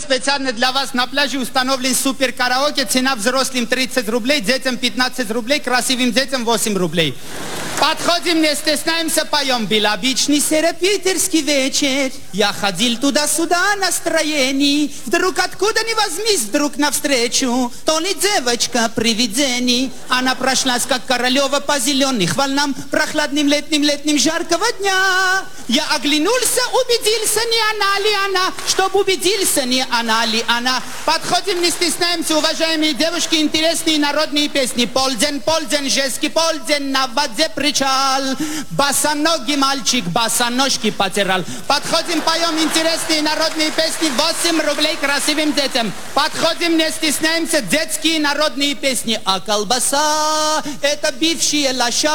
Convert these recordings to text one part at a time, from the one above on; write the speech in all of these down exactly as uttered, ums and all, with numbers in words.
Специально для вас на пляже установлен супер караоке. Цена взрослым тридцать рублей, детям пятнадцать рублей, красивым детям восемь рублей. Подходим, не стесняемся, поем. Был обычный серопитерский вечер. Я ходил туда-сюда настроений. Вдруг откуда ни возьмись, вдруг навстречу. То ли девочка привидений. Она прошлась, как Королева, по зеленых волнам. Прохладным летним-летним жаркого дня. Я оглянулся, убедился, не она ли она. Чтоб убедился, не она ли она. Подходим, не стесняемся, уважаемые девушки. Интересные народные песни. Полдень, полдень, жеский полдень, на воде причал. Босоногий мальчик босоножки потирал. Подходим, поем интересные народные песни. восемь рублей красивым детям. Подходим, не стесняемся, детские народные песни. А колбаса — это бившие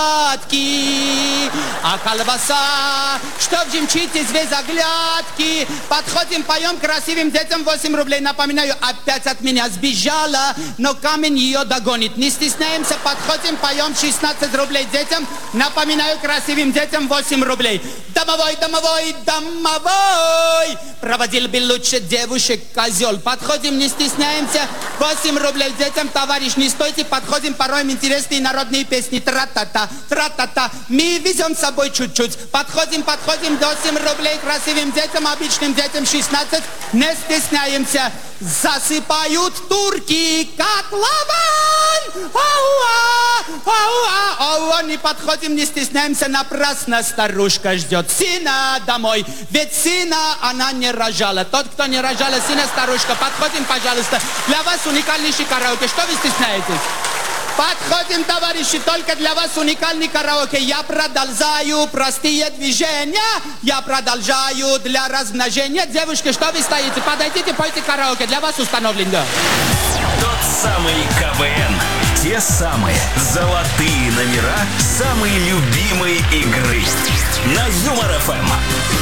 лошадки. А колбаса, что в жемчуге весь оглядки. Подходим, поем красивым детям. восемь рублей. Напоминаю, опять от меня сбежала, но камень ее догонит. Не стесняемся, подходим, поем шестнадцать рублей детям. Напоминаю, красивым детям восемь рублей. Домовой, домовой, домовой. Проводил бы лучше девушек козел. Подходим, не стесняемся. восемь рублей детям. Товарищ, не стойте. Подходим, пороем интересные народные песни. Тра-та-та, тра-та-та. Мы везем с собой чуть-чуть. Подходим, подходим. восемь рублей красивым детям, обычным детям шестнадцать. Не стесняемся. Засыпают турки котлован. Ауа, ауа, ауа. Не подходим, не стесняемся. Напрасно старушка ждет сына домой. Ведь сына она не рожала. Тот, кто не рожала сына, старушка. Подходим, пожалуйста. Для вас уникальнейший караоке. Что вы стесняетесь? Подходим, товарищи, только для вас уникальный караоке. Я продолжаю простые движения. Я продолжаю для размножения. Девушки, что вы стоите? Подойдите, пойте караоке. Для вас установлено. Тот самый КВН. Те самые золотые номера самой любимой игры. На Юмор ФМ.